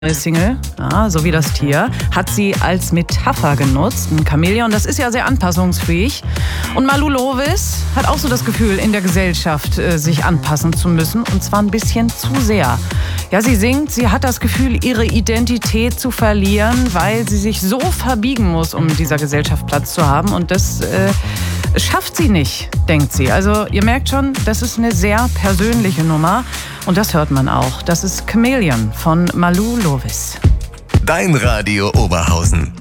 Single, so wie das Tier, hat sie als Metapher genutzt. Ein Chamäleon, das ist ja sehr anpassungsfähig. Und Malou Lovis hat auch so das Gefühl, in der Gesellschaft sich anpassen zu müssen. Und zwar ein bisschen zu sehr. Ja, sie singt, sie hat das Gefühl, ihre Identität zu verlieren, weil sie sich so verbiegen muss, um in dieser Gesellschaft Platz zu haben. Und das schafft sie nicht, denkt sie. Also ihr merkt schon, das ist eine sehr persönliche Nummer. Und das hört man auch. Das ist Chamäleon von Malou Lovis. Dein Radio Oberhausen.